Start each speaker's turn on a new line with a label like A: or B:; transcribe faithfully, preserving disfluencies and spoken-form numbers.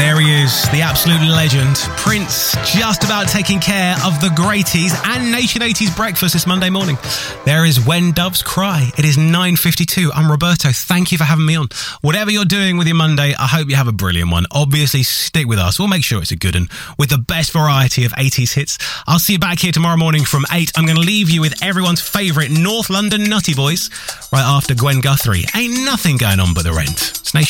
A: There he is, the absolute legend. Prince, just about taking care of the greaties and Nation eighties breakfast this Monday morning. There is When Doves Cry. It is nine fifty-two. I'm Roberto. Thank you for having me on. Whatever you're doing with your Monday, I hope you have a brilliant one. Obviously, stick with us. We'll make sure it's a good one with the best variety of eighties hits. I'll see you back here tomorrow morning from eight. I'm going to leave you with everyone's favourite North London Nutty Boys right after Gwen Guthrie. Ain't nothing going on but the rent. It's Nation.